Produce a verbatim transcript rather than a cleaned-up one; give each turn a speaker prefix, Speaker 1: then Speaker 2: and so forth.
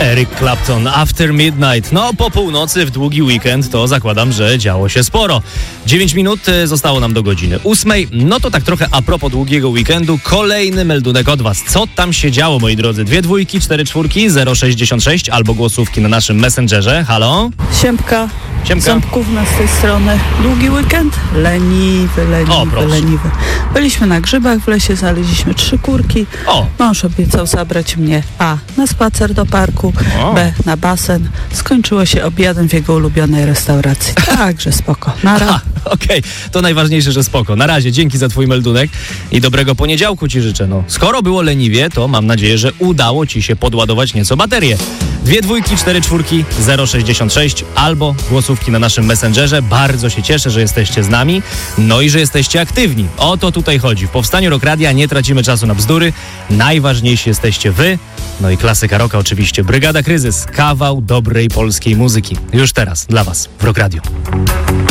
Speaker 1: Eric Clapton, After Midnight. No, po północy w długi weekend to zakładam, że działo się sporo. dziewięć minut zostało nam do godziny ósmej. No to tak trochę a propos długiego weekendu, kolejny meldunek od was. Co tam się działo, moi drodzy? Dwie dwójki, cztery czwórki, zero sześćdziesiąt sześć albo głosówki na naszym Messengerze. Halo?
Speaker 2: Siemka.
Speaker 1: Siemka.
Speaker 2: Ząbkówna z tej strony. Długi weekend? Leniwy, leniwy,
Speaker 1: O, proszę.
Speaker 2: leniwy. Byliśmy na grzybach w lesie, znaleźliśmy trzy kurki.
Speaker 1: O.
Speaker 2: Mąż obiecał zabrać mnie A. na spacer do parku,
Speaker 1: O.
Speaker 2: B. na basen. Skończyło się obiadem w jego ulubionej restauracji. Także spoko. Nara.
Speaker 1: Aha, okej, to najważniejsze, że spoko. Na razie, dzięki za twój meldunek i dobrego poniedziałku ci życzę. No, skoro było leniwie, to mam nadzieję, że udało ci się podładować nieco baterię. Dwie dwójki, cztery czwórki, zero sześćdziesiąt sześć albo głosówki na naszym Messengerze. Bardzo się cieszę, że jesteście z nami, no i że jesteście aktywni. O to tutaj chodzi. W Powstaniu Rock Radia nie tracimy czasu na bzdury. Najważniejsi jesteście wy. No i klasyka rocka oczywiście. Brygada Kryzys. Kawał dobrej polskiej muzyki. Już teraz dla was w Rock Radio.